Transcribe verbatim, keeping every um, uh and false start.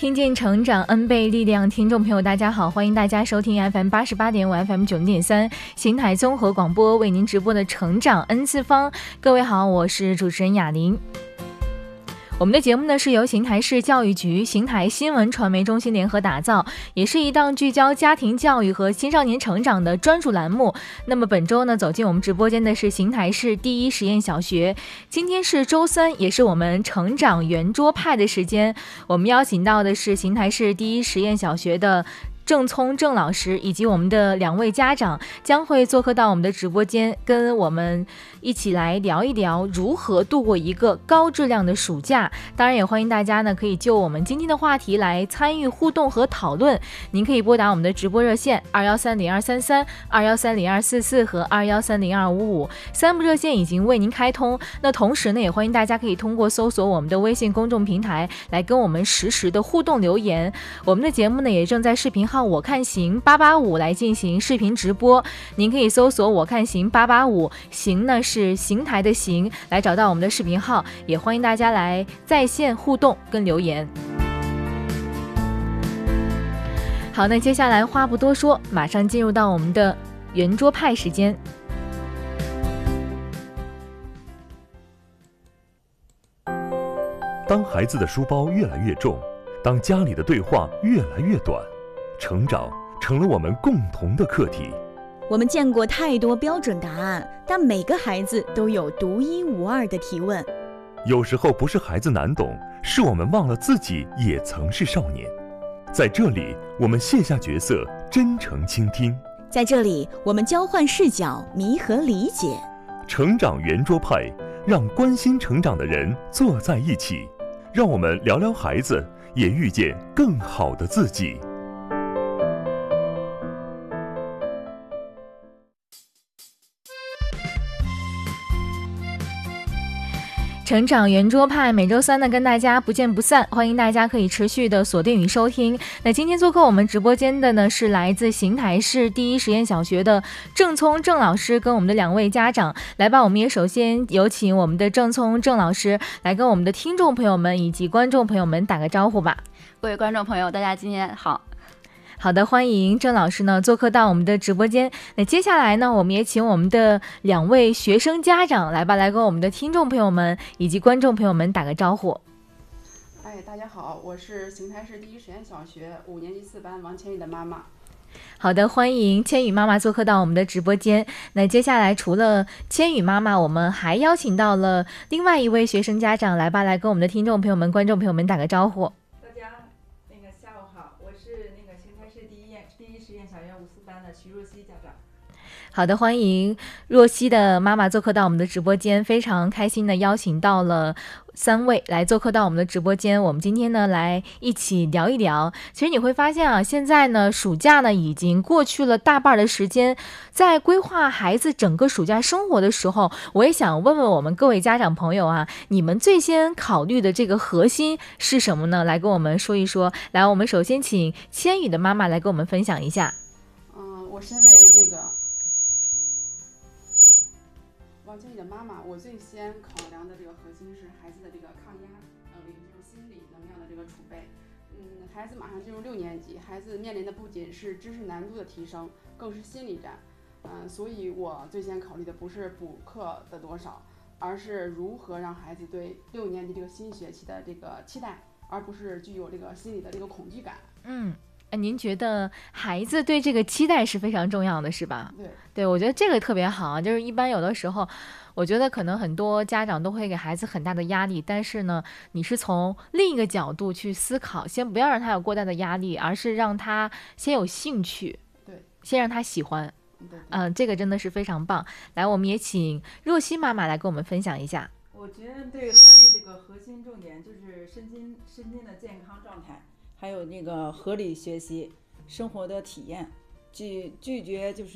听见成长 N 倍力量，听众朋友大家好，欢迎大家收听 F M 八十八点五 F M 九零点三邢台综合广播为您直播的成长 N 次方。各位好，我是主持人雅玲。我们的节目呢是由邢台市教育局、邢台新闻传媒中心联合打造，也是一档聚焦家庭教育和青少年成长的专属栏目。那么本周呢，走进我们直播间的是邢台市第一实验小学。今天是周三，也是我们成长圆桌派的时间。我们邀请到的是邢台市第一实验小学的郑聪郑老师以及我们的两位家长，将会做客到我们的直播间，跟我们一起来聊一聊如何度过一个高质量的暑假。当然也欢迎大家呢可以就我们今天的话题来参与互动和讨论。您可以拨打我们的直播热线二幺三零二三三、二幺三零二四四和二幺三零二五五，三部热线已经为您开通。那同时呢，也欢迎大家可以通过搜索我们的微信公众平台来跟我们实时的互动留言。我们的节目呢也正在视频号我看行八八五来进行视频直播，您可以搜索我看行八八五，行呢是邢台的行，来找到我们的视频号，也欢迎大家来在线互动跟留言。好，那接下来话不多说，马上进入到我们的圆桌派时间。 当孩子的书包越来越重，当家里的对话越来越短，成长成了我们共同的课题。 我们见过太多标准答案，但每个孩子都有独一无二的提问。 有时候不是孩子难懂，是我们忘了自己也曾是少年。在这里，我们卸下角色，真诚倾听。 在这里，我们交换视角，弥合理解。 成长圆桌派，让关心成长的人坐在一起，让我们聊聊孩子，也遇见更好的自己。 成长圆桌派每周三呢跟大家不见不散，欢迎大家可以持续的锁定与收听。那今天做客我们直播间的呢是来自邢台市第一实验小学的郑聪郑老师跟我们的两位家长来吧。我们也首先有请我们的郑聪郑老师来跟我们的听众朋友们以及观众朋友们打个招呼吧。 各位观众朋友大家今天好。 好的，欢迎郑老师呢做客到我们的直播间。那接下来呢，我们也请我们的两位学生家长来吧，来跟我们的听众朋友们以及观众朋友们打个招呼。 哎，大家好，我是邢台市第一实验小学五年级四班王千羽的妈妈。 好的，欢迎千羽妈妈做客到我们的直播间。那接下来除了千羽妈妈，我们还邀请到了另外一位学生家长来吧，来跟我们的听众朋友们、观众朋友们打个招呼。好的，欢迎若曦的妈妈做客到我们的直播间，非常开心的邀请到了三位来做客到我们的直播间。我们今天呢来一起聊一聊。其实你会发现啊，现在呢暑假呢已经过去了大半的时间，在规划孩子整个暑假生活的时候，我也想问问我们各位家长朋友啊，你们最先考虑的这个核心是什么呢？来跟我们说一说。来，我们首先请千羽的妈妈来跟我们分享一下。 嗯，我身为那个王千羽的妈妈，我最先考量的这个核心是孩子的这个抗压能力，就是心理能量的这个储备。嗯，孩子马上进入六年级，孩子面临的不仅是知识难度的提升，更是心理战。嗯，所以我最先考虑的不是补课的多少，而是如何让孩子对六年级这个新学期的这个期待，而不是具有这个心理的这个恐惧感。 嗯。您觉得孩子对这个期待是非常重要的，是吧？ 对， 对，我觉得这个特别好。就是一般有的时候，我觉得可能很多家长都会给孩子很大的压力，但是呢，你是从另一个角度去思考，先不要让他有过大的压力，而是让他先有兴趣， 对， 先让他喜欢。 对对嗯、呃，这个真的是非常棒。来，我们也请若曦妈妈来跟我们分享一下。 我觉得对孩子这个核心重点就是身心身心的健康状态。还有那个合理学习，生活的体验，拒拒绝就是